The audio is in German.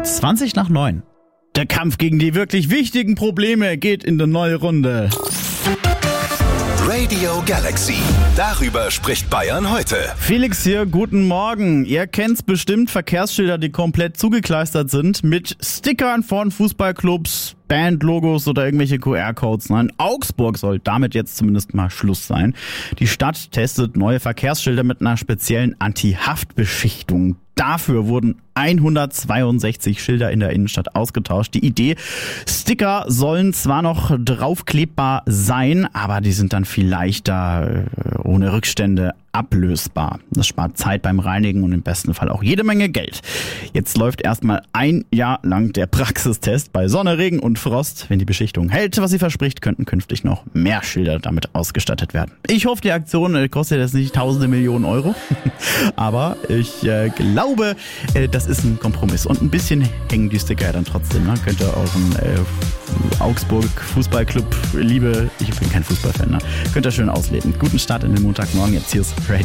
20:09. Der Kampf gegen die wirklich wichtigen Probleme geht in die neue Runde. Radio Galaxy. Darüber spricht Bayern heute. Felix hier, guten Morgen. Ihr kennt's bestimmt, Verkehrsschilder, die komplett zugekleistert sind mit Stickern von Fußballclubs, Bandlogos oder irgendwelche QR-Codes. In Augsburg soll damit jetzt zumindest mal Schluss sein. Die Stadt testet neue Verkehrsschilder mit einer speziellen Anti-Haftbeschichtung. Dafür wurden 162 Schilder in der Innenstadt ausgetauscht. Die Idee, Sticker sollen zwar noch draufklebbar sein, aber die sind dann viel leichter ohne Rückstände ablösbar. Das spart Zeit beim Reinigen und im besten Fall auch jede Menge Geld. Jetzt läuft erstmal ein Jahr lang der Praxistest bei Sonne, Regen und Frost. Wenn die Beschichtung hält, was sie verspricht, könnten künftig noch mehr Schilder damit ausgestattet werden. Ich hoffe, die Aktion kostet jetzt nicht tausende Millionen Euro, aber ich glaube, das ist ein Kompromiss. Und ein bisschen hängen die Sticker ja dann trotzdem. Ne? Könnt ihr euren Augsburg Fußballclub Liebe, ich bin kein Fußballfan, könnt ihr schön ausleben. Guten Start in den Montagmorgen, jetzt hier ist Radio